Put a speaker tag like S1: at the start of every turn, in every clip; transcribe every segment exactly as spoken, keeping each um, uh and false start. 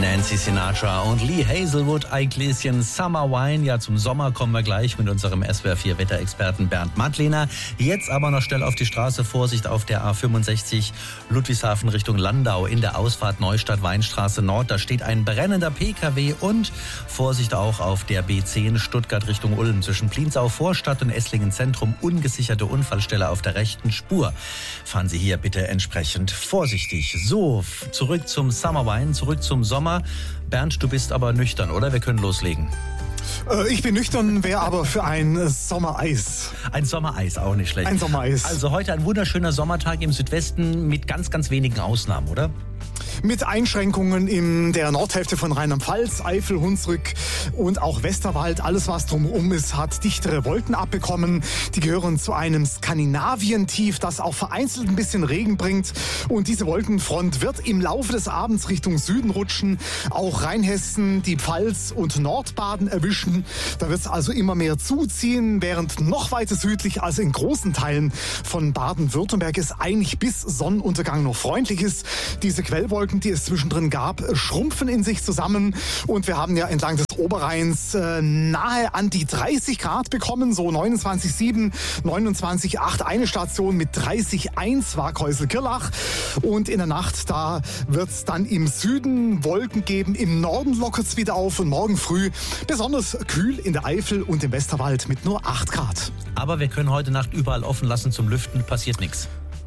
S1: Nancy Sinatra und Lee Hazelwood, Eikläschen, Summer Wine. Ja, zum Sommer kommen wir gleich mit unserem S W R vier Wetterexperten Bernd Mattlehner. Jetzt aber noch schnell auf die Straße. Vorsicht auf der A fünfundsechzig Ludwigshafen Richtung Landau in der Ausfahrt Neustadt-Weinstraße Nord. Da steht ein brennender P K W und Vorsicht auch auf der B zehn Stuttgart Richtung Ulm. Zwischen Pliensau Vorstadt und Esslingen Zentrum ungesicherte Unfallstelle auf der rechten Spur. Fahren Sie hier bitte entsprechend vorsichtig. So, zurück zum Summer Wine, zurück zum Sommer. Bernd, du bist aber nüchtern, oder? Wir können loslegen.
S2: Äh, ich bin nüchtern, wäre aber für ein Sommereis.
S1: Ein Sommereis, auch nicht schlecht.
S2: Ein Sommereis.
S1: Also heute ein wunderschöner Sommertag im Südwesten mit ganz, ganz wenigen Ausnahmen, oder?
S2: Mit Einschränkungen in der Nordhälfte von Rheinland-Pfalz, Eifel, Hunsrück und auch Westerwald. Alles, was drumherum ist, hat dichtere Wolken abbekommen. Die gehören zu einem Skandinavien-Tief, das auch vereinzelt ein bisschen Regen bringt. Und diese Wolkenfront wird im Laufe des Abends Richtung Süden rutschen. Auch Rheinhessen, die Pfalz und Nordbaden erwischen. Da wird es also immer mehr zuziehen, während noch weiter südlich, also in großen Teilen von Baden-Württemberg, es eigentlich bis Sonnenuntergang noch freundlich ist. Diese Quellwolken, die es zwischendrin gab, schrumpfen in sich zusammen und wir haben ja entlang des Oberrheins äh, nahe an die dreißig Grad bekommen, so neunundzwanzig Komma sieben, neunundzwanzig Komma acht, eine Station mit dreißig Komma eins war Keusel-Kirlach und in der Nacht, da wird es dann im Süden Wolken geben, im Norden lockert es wieder auf und morgen früh besonders kühl in der Eifel und im Westerwald mit nur acht Grad.
S1: Aber wir können heute Nacht überall offen lassen zum Lüften, passiert nichts.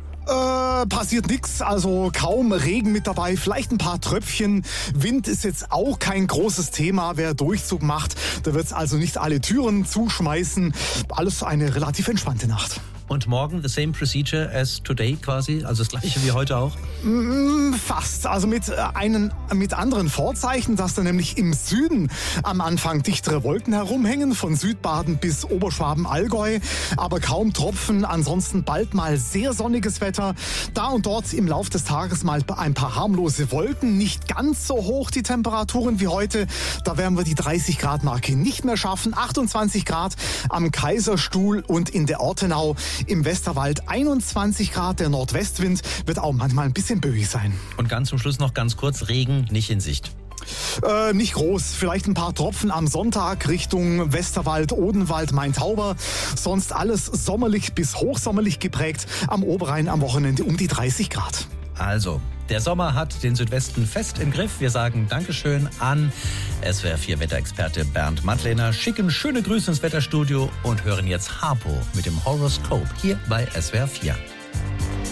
S2: Äh, passiert nichts, also kaum Regen mit dabei, vielleicht ein paar Tröpfchen. Wind ist jetzt auch kein großes Thema, wer Durchzug macht. Da wird es also nicht alle Türen zuschmeißen. Alles eine relativ entspannte Nacht.
S1: Und morgen the same procedure as today quasi, also das gleiche wie heute auch?
S2: Fast, also mit, einen, mit anderen Vorzeichen, dass da nämlich im Süden am Anfang dichtere Wolken herumhängen, von Südbaden bis Oberschwaben-Allgäu, aber kaum Tropfen, ansonsten bald mal sehr sonniges Wetter. Da und dort im Lauf des Tages mal ein paar harmlose Wolken, nicht ganz so hoch die Temperaturen wie heute, da werden wir die dreißig Grad Marke nicht mehr schaffen, achtundzwanzig Grad am Kaiserstuhl und in der Ortenau. Im Westerwald einundzwanzig Grad, der Nordwestwind wird auch manchmal ein bisschen böig sein.
S1: Und ganz zum Schluss noch ganz kurz, Regen nicht in Sicht.
S2: Äh, nicht groß, vielleicht ein paar Tropfen am Sonntag Richtung Westerwald, Odenwald, Main-Tauber. Sonst alles sommerlich bis hochsommerlich geprägt, am Oberrhein am Wochenende um die dreißig Grad.
S1: Also, der Sommer hat den Südwesten fest im Griff. Wir sagen Dankeschön an S W R vier Wetterexperte Bernd Mattlehner, schicken schöne Grüße ins Wetterstudio und hören jetzt Harpo mit dem Horoskop hier bei S W R vier.